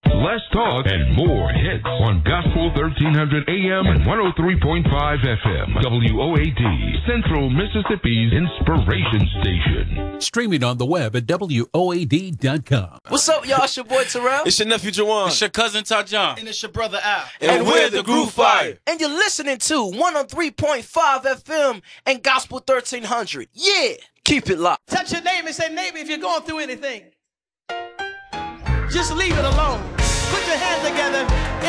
less talk, and more hits on Gospel 1300 AM and 103.5 FM. WOAD, Central Mississippi's inspiration station. Streaming on the web at WOAD.com. What's up, y'all? It's your boy Terrell. It's your nephew Jawan. It's your cousin Tajon. And it's your brother Al. And we're the Groove Fire. And you're listening to 103.5 FM and Gospel 1300. Yeah, keep it locked. Touch your neighbor and say, neighbor, if you're going through anything, just leave it alone. Put your hands together